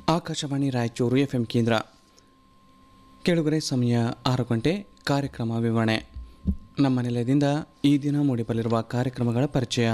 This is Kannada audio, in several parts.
ಆಕಾಶವಾಣಿ ರಾಯಚೂರು ಎಫ್ಎಂ ಕೇಂದ್ರ. ಕೆಳಗರೆ ಸಮಯ 6 ಗಂಟೆ. ಕಾರ್ಯಕ್ರಮ ವಿವರಣೆ. ನಮ್ಮ ನಿಲಯದಿಂದ ಈ ದಿನ ಮೂಡಿಬರಲಿರುವ ಕಾರ್ಯಕ್ರಮಗಳ ಪರಿಚಯ.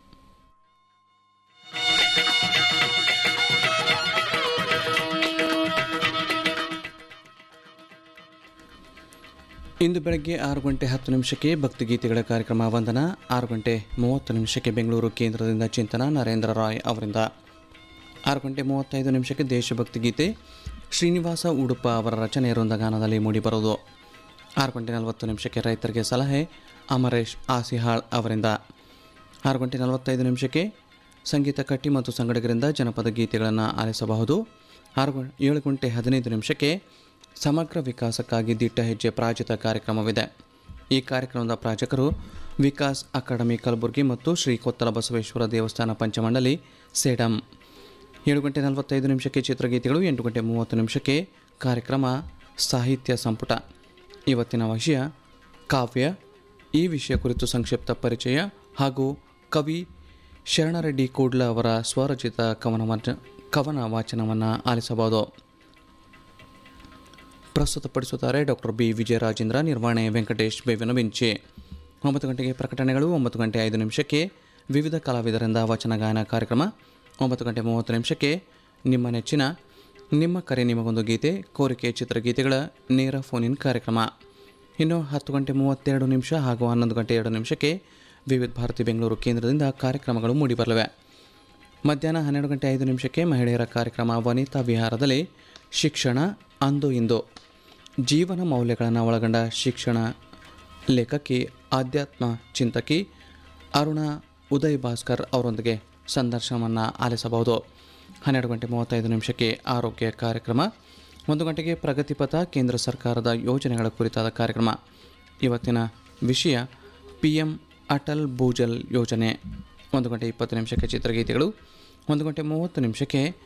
ಇಂದು ಬೆಳಗ್ಗೆ 6 ಗಂಟೆ 10 ನಿಮಿಷಕ್ಕೆ ಭಕ್ತಿಗೀತೆಗಳ ಕಾರ್ಯಕ್ರಮ ವಂದನ. 6 ಗಂಟೆ 30 ನಿಮಿಷಕ್ಕೆ ಬೆಂಗಳೂರು ಕೇಂದ್ರದಿಂದ ಚಿಂತನ ನರೇಂದ್ರ ರಾಯ್ ಅವರಿಂದ. 6 ಗಂಟೆ 35 ನಿಮಿಷಕ್ಕೆ ದೇಶಭಕ್ತಿ ಗೀತೆ ಶ್ರೀನಿವಾಸ ಉಡುಪ ಅವರ ರಚನೆ ವೃಂದಗಾನದಲ್ಲಿ ಮೂಡಿಬರುವುದು. 6 ಗಂಟೆ 40 ನಿಮಿಷಕ್ಕೆ ರೈತರಿಗೆ ಸಲಹೆ ಅಮರೇಶ್ ಆಸಿಹಾಳ್ ಅವರಿಂದ. 6 ಗಂಟೆ 45 ನಿಮಿಷಕ್ಕೆ ಸಂಗೀತ ಕಟ್ಟಿ ಮತ್ತು ಸಂಗಡಿಗರಿಂದ ಜನಪದ ಗೀತೆಗಳನ್ನು ಆಲಿಸಬಹುದು. 7 ಗಂಟೆ 15 ನಿಮಿಷಕ್ಕೆ ಸಮಗ್ರ ವಿಕಾಸಕ್ಕಾಗಿ ದಿಟ್ಟ ಹೆಜ್ಜೆ ಪ್ರಾಯೋಜಿತ ಕಾರ್ಯಕ್ರಮವಿದೆ. ಈ ಕಾರ್ಯಕ್ರಮದ ಪ್ರಾಯೋಜಕರು ವಿಕಾಸ್ ಅಕಾಡೆಮಿ ಕಲಬುರಗಿ ಮತ್ತು ಶ್ರೀ ಕೊತ್ತಲ ಬಸವೇಶ್ವರ ದೇವಸ್ಥಾನ ಪಂಚಮಂಡಲಿ ಸೇಡಂ. 7 ಗಂಟೆ 45 ನಿಮಿಷಕ್ಕೆ ಚಿತ್ರಗೀತೆಗಳು. 8 ಗಂಟೆ 30 ನಿಮಿಷಕ್ಕೆ ಕಾರ್ಯಕ್ರಮ ಸಾಹಿತ್ಯ ಸಂಪುಟ. ಇವತ್ತಿನ ವಿಷಯ ಕಾವ್ಯ. ಈ ವಿಷಯ ಕುರಿತು ಸಂಕ್ಷಿಪ್ತ ಪರಿಚಯ ಹಾಗೂ ಕವಿ ಶರಣರೆಡ್ಡಿ ಕೂಡ್ಲ ಅವರ ಸ್ವರಚಿತ ಕವನ ವಾಚನವನ್ನು ಆಲಿಸಬಹುದು. ಪ್ರಸ್ತುತಪಡಿಸುತ್ತಾರೆ ಡಾಕ್ಟರ್ ಬಿ ವಿಜಯರಾಜೇಂದ್ರ. ನಿರ್ವಹಣೆ ವೆಂಕಟೇಶ್ ಬೇವಿನ ಬೆಂಚಿ. 9 ಗಂಟೆಗೆ ಪ್ರಕಟಣೆಗಳು. 9 ಗಂಟೆ 5 ನಿಮಿಷಕ್ಕೆ ವಿವಿಧ ಕಲಾವಿದರಿಂದ ವಚನ ಗಾಯನ ಕಾರ್ಯಕ್ರಮ. 9 ಗಂಟೆ 30 ನಿಮಿಷಕ್ಕೆ ನಿಮ್ಮ ನೆಚ್ಚಿನ ನಿಮ್ಮ ಕರೆ ನಿಮಗೊಂದು ಗೀತೆ ಕೋರಿಕೆ ಚಿತ್ರಗೀತೆಗಳ ನೇರ ಫೋನ್ ಕಾರ್ಯಕ್ರಮ. ಇನ್ನು 10 ಗಂಟೆ 32 ನಿಮಿಷ ಹಾಗೂ 11 ಗಂಟೆ 2 ನಿಮಿಷಕ್ಕೆ ವಿವಿಧ ಭಾರತಿ ಬೆಂಗಳೂರು ಕೇಂದ್ರದಿಂದ ಕಾರ್ಯಕ್ರಮಗಳು ಮೂಡಿಬರಲಿವೆ. ಮಧ್ಯಾಹ್ನ 12 ಗಂಟೆ 5 ನಿಮಿಷಕ್ಕೆ ಮಹಿಳೆಯರ ಕಾರ್ಯಕ್ರಮ ವನಿತಾ ವಿಹಾರದಲ್ಲಿ ಶಿಕ್ಷಣ ಅಂದು ಇಂದು ಜೀವನ ಮೌಲ್ಯಗಳನ್ನು ಒಳಗೊಂಡ ಶಿಕ್ಷಣ ಲೇಖಕಿ ಆಧ್ಯಾತ್ಮ ಚಿಂತಕಿ ಅರುಣಾ ಉದಯ್ ಭಾಸ್ಕರ್ ಅವರೊಂದಿಗೆ ಸಂದರ್ಶನವನ್ನು ಆಲಿಸಬಹುದು. 12 ಗಂಟೆ 35 ನಿಮಿಷಕ್ಕೆ ಆರೋಗ್ಯ ಕಾರ್ಯಕ್ರಮ. 1 ಗಂಟೆಗೆ ಪ್ರಗತಿಪಥ ಕೇಂದ್ರ ಸರ್ಕಾರದ ಯೋಜನೆಗಳ ಕುರಿತಾದ ಕಾರ್ಯಕ್ರಮ. ಇವತ್ತಿನ ವಿಷಯ PM ಅಟಲ್ ಭೂಜಲ್ ಯೋಜನೆ. 1 ಗಂಟೆ 20 ನಿಮಿಷಕ್ಕೆ ಚಿತ್ರಗೀತೆಗಳು. 1 ಗಂಟೆ 30 ನಿಮಿಷಕ್ಕೆ